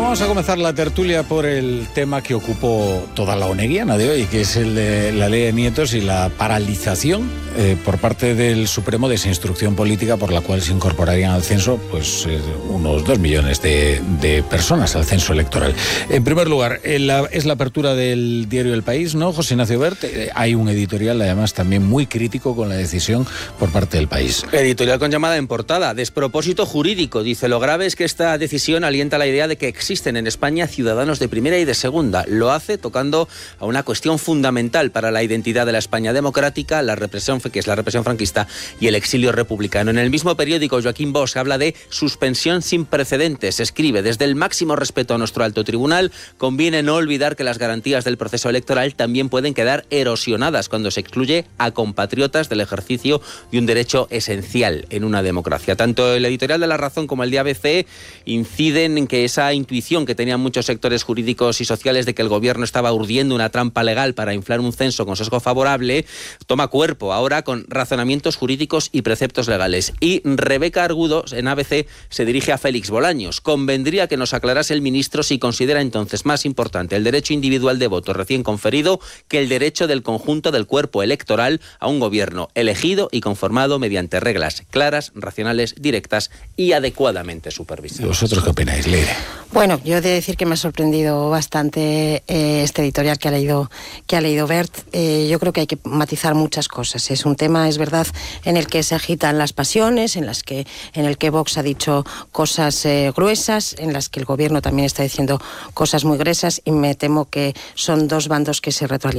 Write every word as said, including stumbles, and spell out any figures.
vamos a comenzar la tertulia por el tema que ocupó toda la oneguiana de hoy, que es el de la ley de nietos y la paralización eh, por parte del Supremo de esa instrucción política por la cual se incorporarían al censo pues eh, unos dos millones de, de personas al censo electoral. En primer lugar, eh, la, es la apertura del diario El País, ¿no, José Ignacio Bert? Eh, hay un editorial, además, también muy crítico con la decisión por parte del País. Editorial con llamada en portada. Despropósito jurídico. Dice, lo grave es que esta decisión alienta la idea de que existen en España ciudadanos de primera y de segunda. Lo hace tocando a una cuestión fundamental para la identidad de la España democrática, la represión, que es la represión franquista y el exilio republicano. En el mismo periódico, Joaquín Bosch habla de suspensión sin precedentes. Escribe, desde el máximo respeto a nuestro alto tribunal, conviene no olvidar que las garantías del proceso electoral también pueden quedar erosionadas cuando se excluye a compatriotas del ejercicio de un derecho esencial en una democracia. Tanto el editorial de La Razón como el de A B C inciden en que esa intuición que tenían muchos sectores jurídicos y sociales de que el gobierno estaba urdiendo una trampa legal para inflar un censo con sesgo favorable toma cuerpo ahora con razonamientos jurídicos y preceptos legales. Y Rebeca Argudo en A B C se dirige a Félix Bolaños. Convendría que nos aclarase el ministro si considera entonces más importante el derecho individual de voto recién conferido que el derecho del conjunto del cuerpo electoral a un gobierno elegido y conformado mediante reglas claras, racionales, directas y adecuadamente supervisadas. ¿Vosotros qué opináis, Leire? Bueno, yo he de decir que me ha sorprendido bastante eh, este editorial que ha leído, que ha leído Bert. Eh, yo creo que hay que matizar muchas cosas. Es un tema, es verdad, en el que se agitan las pasiones, en las que, en el que Vox ha dicho cosas eh, gruesas, en las que el gobierno también está diciendo cosas muy gruesas, y me temo que son dos bandos que se retroalimentan.